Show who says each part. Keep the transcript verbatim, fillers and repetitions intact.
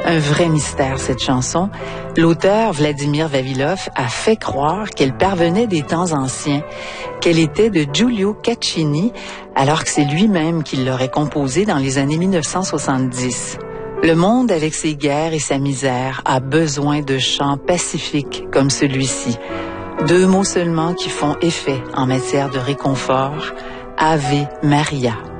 Speaker 1: Un vrai mystère, cette chanson. L'auteur, Vladimir Vavilov, a fait croire qu'elle parvenait des temps anciens, qu'elle était de Giulio Caccini, alors que c'est lui-même qui l'aurait composée dans les années mille neuf cent soixante-dix. Le monde, avec ses guerres et sa misère, a besoin de chants pacifiques comme celui-ci. Deux mots seulement qui font effet en matière de réconfort. Ave Maria.